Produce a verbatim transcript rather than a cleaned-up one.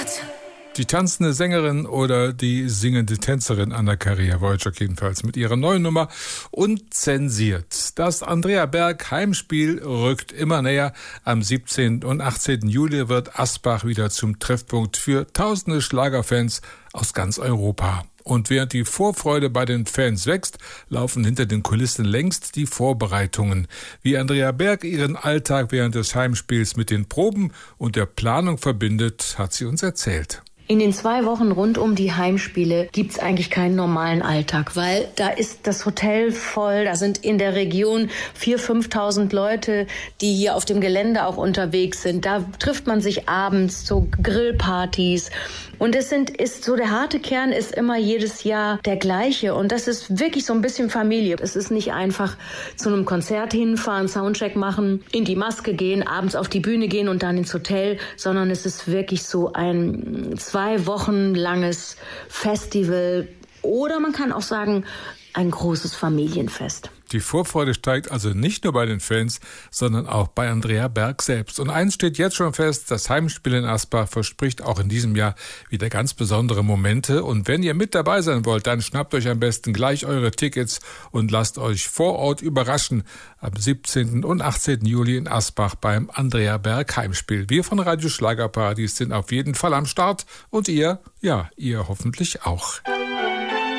Die tanzende Sängerin oder die singende Tänzerin Anna-Karia Wojcik jedenfalls mit ihrer neuen Nummer Unzensiert. Das Andrea Berg Heimspiel rückt immer näher. Am siebzehnten und achtzehnten Juli wird Asbach wieder zum Treffpunkt für tausende Schlagerfans aus ganz Europa. Und während die Vorfreude bei den Fans wächst, laufen hinter den Kulissen längst die Vorbereitungen. Wie Andrea Berg ihren Alltag während des Heimspiels mit den Proben und der Planung verbindet, hat sie uns erzählt. In den zwei Wochen rund um die Heimspiele gibt's eigentlich keinen normalen Alltag, weil da ist das Hotel voll, da sind in der Region viertausend, fünftausend Leute, die hier auf dem Gelände auch unterwegs sind. Da trifft man sich abends zu Grillpartys. Und es sind, ist so, der harte Kern ist immer jedes Jahr der gleiche. Und das ist wirklich so ein bisschen Familie. Es ist nicht einfach zu einem Konzert hinfahren, Soundcheck machen, in die Maske gehen, abends auf die Bühne gehen und dann ins Hotel, sondern es ist wirklich so ein zwei Wochen langes Festival. Oder man kann auch sagen, ein großes Familienfest. Die Vorfreude steigt also nicht nur bei den Fans, sondern auch bei Andrea Berg selbst. Und eins steht jetzt schon fest, das Heimspiel in Asbach verspricht auch in diesem Jahr wieder ganz besondere Momente. Und wenn ihr mit dabei sein wollt, dann schnappt euch am besten gleich eure Tickets und lasst euch vor Ort überraschen. Am siebzehnten und achtzehnten Juli in Asbach beim Andrea Berg Heimspiel. Wir von Radio Schlagerparadies sind auf jeden Fall am Start und ihr, ja, ihr hoffentlich auch.